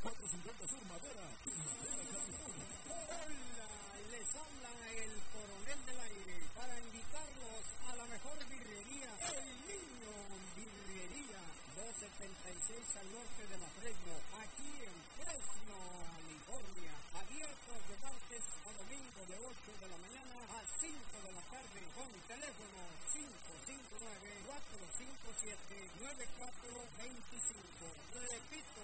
450 Sur Madera, California. Hola, les habla el coronel del aire para invitarlos a la mejor birrería, El Niño Birrería, 276 al norte de La Fresno, aquí en Fresno, California. Abiertos de martes a domingo de 8 de la mañana a 5 de la tarde con teléfono 559-457-9425. Repito,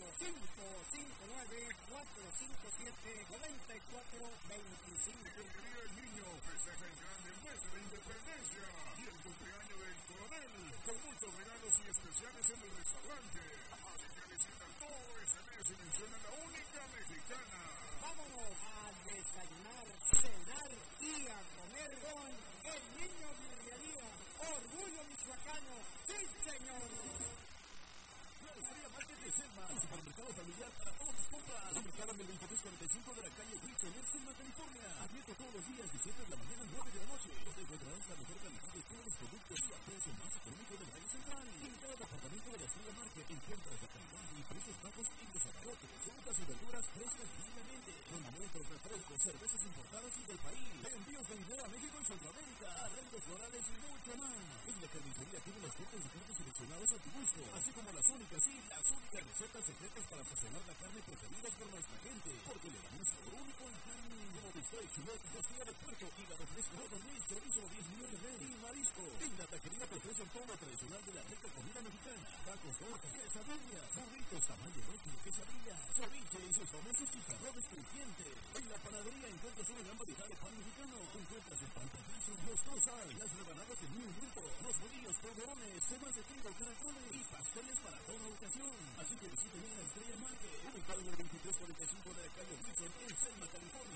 559-457-9425. Birrería El Niño festeja en grande el mes de la independencia y el cumpleaños del coronel, con muchos regalos y especiales en el restaurante. Así que visitan todo este mes y mencionan la única mexicana. Vámonos a desayunar, cenar y a comer con El Niño Birrería. Orgullo michoacano, sí señor. La Estrella Market de Selma, un supermercado familiar para todas tus compras. Ubicado en el 2345 de la calle Wilson, en Selma, California. Abierto todos los días de 7 de la mañana a 9 de la noche. Donde encontrarás la mejor calidad de todos los productos y a precio más económico del Valle Central. En cada departamento de la Estrella Market encuentras la calidad y precios bajos y los abarrotes, frutas y verduras frescas diariamente. Con alimentos, refrescos, cervezas importadas y del país. Envíos de dinero a México y Centroamérica. Arreglos florales y mucho más. En la carnicería tiene los cortes de carne seleccionados a tu gusto, así como las únicas recetas secretas para sazonar la carne preferidas por nuestra gente, porque le dan un sabor único a la carne, como bistec, chulet, costilla de puerco, hígado fresco, codorniz, chorizo, 10 millones de red y marisco. En la taquería te ofrecen todo lo tradicional de la rica comida mexicana: tacos, tortas, quesadillas, burritos, tamal de roque, quesadilla, ceviche y sus famosos chicharrones crujientes. En la panadería encuentras una gran variedad de pan mexicano. Encuentras el pan payaso, los tosas, las rebanadas en un grupo, los bolillos, polvorones, semas de trigo, caracoles y pasteles para toda ocasión. Así que visiten la Estrella Market, ubicado en el 2345 de la calle Wilson, en Selma, California.